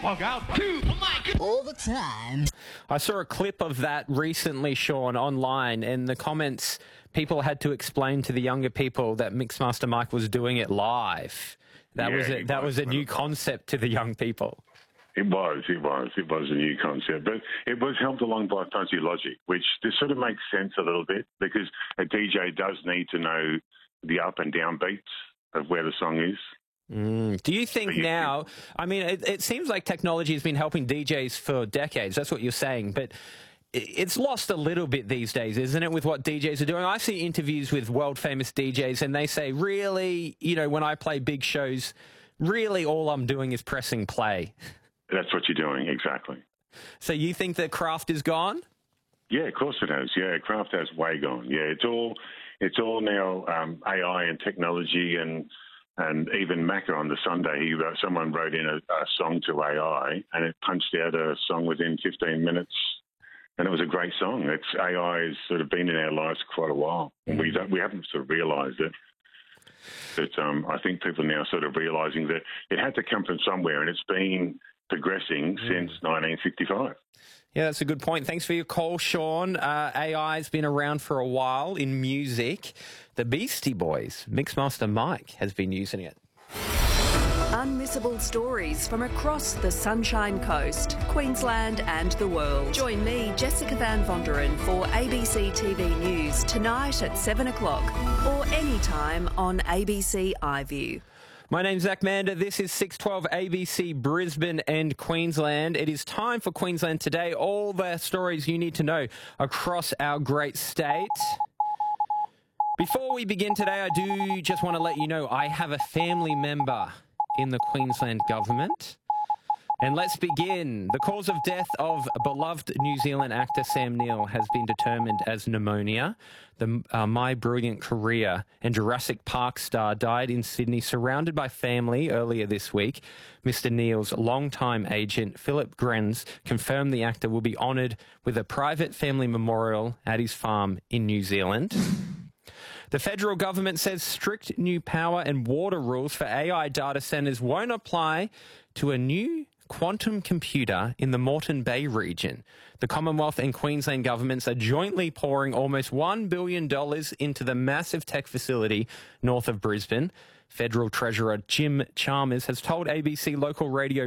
Walk out. All the time. I saw a clip of that recently, Sean, online, and the comments, people had to explain to the younger people that Mixmaster Mike was doing it live. That was a new concept to the young people. It was a new concept, but it was helped along by Fuzzy Logic, which just sort of makes sense a little bit because a DJ does need to know the up and down beats of where the song is. Do you think now, I mean, it seems like technology has been helping DJs for decades. That's what you're saying, but it's lost a little bit these days, isn't it, with what DJs are doing? I see interviews with world-famous DJs, and they say, really, you know, when I play big shows, really all I'm doing is pressing play. That's what you're doing, exactly. So you think that craft is gone? Yeah, of course it has. Yeah, craft has way gone. Yeah, it's all now AI and technology and even Macca on the Sunday, someone wrote in a song to AI and it punched out a song within 15 minutes. And it was a great song. AI has sort of been in our lives for quite a while. And we haven't sort of realised it. But I think people are now sort of realising that it had to come from somewhere, and it's been progressing since 1965. Yeah, that's a good point. Thanks for your call, Sean. AI has been around for a while in music. The Beastie Boys, Mixmaster Mike, has been using it. Unmissable stories from across the Sunshine Coast, Queensland and the world. Join me, Jessica Van Vonderen, for ABC TV News tonight at 7 o'clock or anytime on ABC iView. My name's Zach Mander. This is 612 ABC Brisbane and Queensland. It is time for Queensland Today. All the stories you need to know across our great state. Before we begin today, I do just want to let you know I have a family member in the Queensland government. And let's begin. The cause of death of beloved New Zealand actor Sam Neill has been determined as pneumonia. The My Brilliant Career and Jurassic Park star died in Sydney surrounded by family earlier this week. Mr. Neill's longtime agent, Philip Grenz, confirmed the actor will be honoured with a private family memorial at his farm in New Zealand. The federal government says strict new power and water rules for AI data centres won't apply to a new quantum computer in the Moreton Bay region. The Commonwealth and Queensland governments are jointly pouring almost $1 billion into the massive tech facility north of Brisbane. Federal Treasurer Jim Chalmers has told ABC local radio